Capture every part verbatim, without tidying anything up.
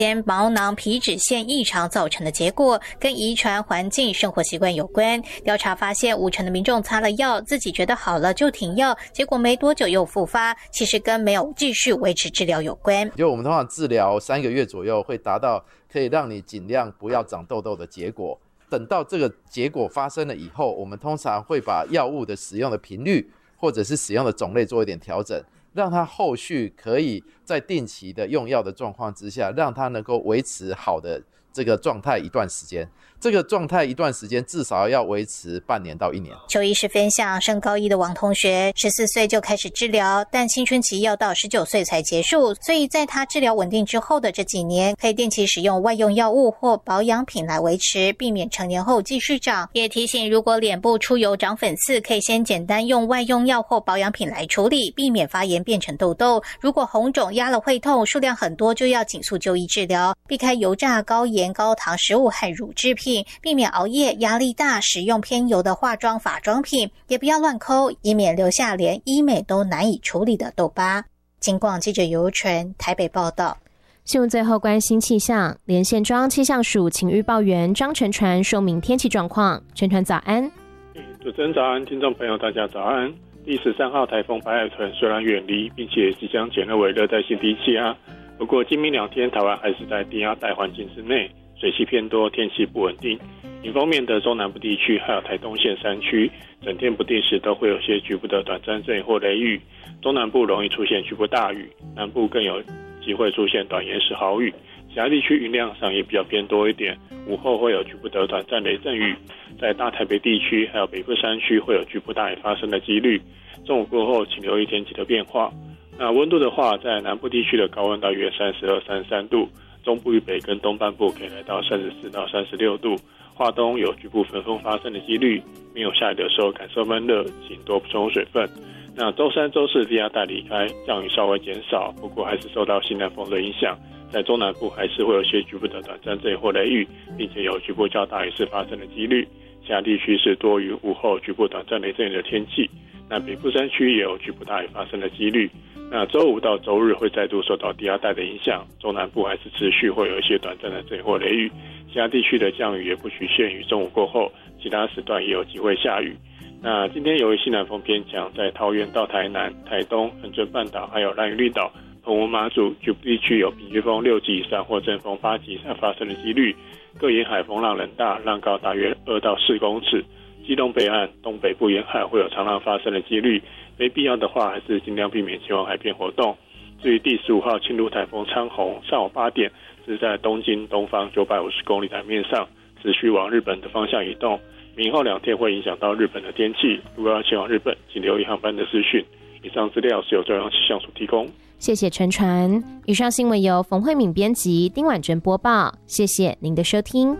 毛囊皮脂腺异常造成的结果跟遗传、环境、生活习惯有关。调查发现，五成的民众擦了药，自己觉得好了就停药，结果没多久又复发，其实跟没有继续维持治疗有关。 就我们通常治疗三个月左右，会达到可以让你尽量不要长痘痘的结果。等到这个结果发生了以后，我们通常会把药物的使用的频率或者是使用的种类做一点调整，让它后续可以在定期的用药的状况之下，让它能够维持好的这个状态一段时间。这个状态一段时间至少要维持半年到一年。 邱医师分享，升高一的王同学十四岁就开始治疗，但青春期要到十九岁才结束，所以在他治疗稳定之后的这几年，可以定期使用外用药物或保养品来维持，避免成年后继续长。也提醒，如果脸部出油长粉刺，可以先简单用外用药或保养品来处理，避免发炎变成痘痘。如果红肿压了会痛，数量很多就要紧速就医治疗，避开油炸、高盐、高糖食物和乳制品，避免熬夜、压力大、使用偏油的化妆、化妆品，也不要乱抠，以免留下连医美都难以处理的痘疤。金广记者尤纯台北报道。 新闻最后关心气象，连线庄气象署晴预报员张承传说明天气状况。承传早安。 主持人早安，听众朋友大家早安。第十三号台风白海豚虽然远离，并且即将减弱为热带性低气压，不过今明两天台湾还是在低压带环境之内，水汽偏多，天气不稳定。迎风面的中南部地区还有台东县山区，整天不定时都会有些局部的短暂阵雨或雷雨。中南部容易出现局部大雨，南部更有机会出现短延时豪雨。其他地区云量上也比较偏多一点，午后会有局部的短暂雷阵雨。在大台北地区还有北部山区会有局部大雨发生的几率。中午过后请留意天气的变化。那温度的话，在南部地区的高温大约三十二、三十三度，中部以北跟东半部可以来到三十四到三十六度。华东有局部焚风发生的几率，没有下雨的时候感受闷热，请多补充水分。那周三、周四低压带离开，降雨稍微减少，不过还是受到西南风的影响，在中南部还是会有些局部的短暂阵雨或雷雨，并且有局部较大雨势发生的几率。其他地区是多云，午后局部短暂雷阵雨的天气。那北部山区也有局部大雨发生的几率。那周五到周日会再度受到低压带的影响，中南部还是持续会有一些短暂的阵雨或雷雨。其他地区的降雨也不局限于中午过后，其他时段也有机会下雨。那今天由于西南风偏强，在桃园到台南、台东、恒春半岛还有兰屿绿岛、澎湖马祖局部地区有平均风六级以上或阵风八级以上发生的几率。各沿海风浪人大，浪高大约二到四公尺。基隆北岸、东北部沿海会有长浪发生的几率，没必要的话还是尽量避免前往海边活动。至于第十五号轻度台风昌洪，上午八点是在东京东方九百五十公里海面上，持续往日本的方向移动。明后两天会影响到日本的天气，如果要前往日本，请留意航班的资讯。以上资料是由中央气象署提供。 谢谢陈传。以上新闻由冯慧敏编辑，丁婉珍播报。谢谢您的收听。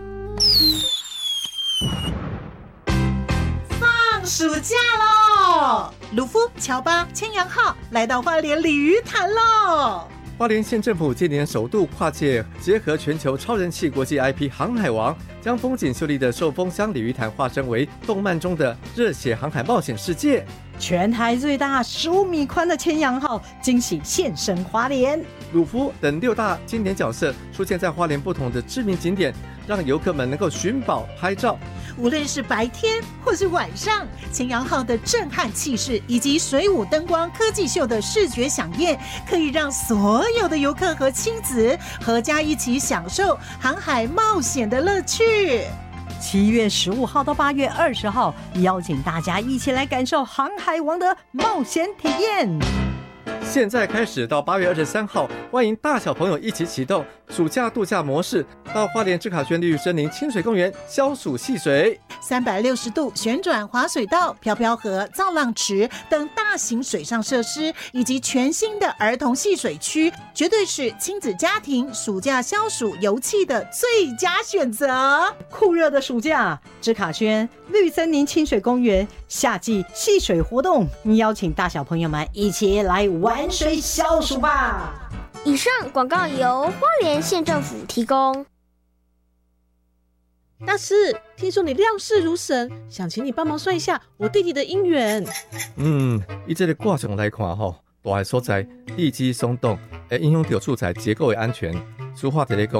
放暑假喽！鲁夫、乔巴、千阳号来到花莲鲤鱼潭喽！ 花莲县政府今年首度跨界结合全球超人气国际 I P 航海王，将风景秀丽的寿丰乡鲤鱼潭化身为动漫中的热血航海冒险世界。 全台最大十五米宽的千阳号惊喜现身花莲， 鲁夫等六大经典角色出现在花莲不同的知名景点，让游客们能够寻宝拍照。 无论是白天或是晚上，千阳号的震撼气势以及水舞灯光科技秀的视觉飨宴，可以让所有的游客和亲子合家一起享受航海冒险的乐趣。 七月十五号到八月二十号，邀请大家一起来感受航海王的冒险体验。 现在开始到八月二十三号，欢迎大小朋友一起启动暑假度假模式，到花莲智卡轩绿森林清水公园消暑戏水， 三百六十度旋转滑水道、漂漂河、造浪池等大型水上设施，以及全新的儿童戏水区，绝对是亲子家庭暑假消暑游憩的最佳选择。 酷热的暑假，智卡轩绿森林清水公园夏季戏水活动，邀请大小朋友们一起来玩水消暑吧。 以上广告由花莲县政府提供。 大师，听说你料事如神，想请你帮忙算一下我弟弟的姻缘。 嗯，以这个卦象来看吼，大的所在地基松动，会影响到厝材结构的安全。俗话在咧讲，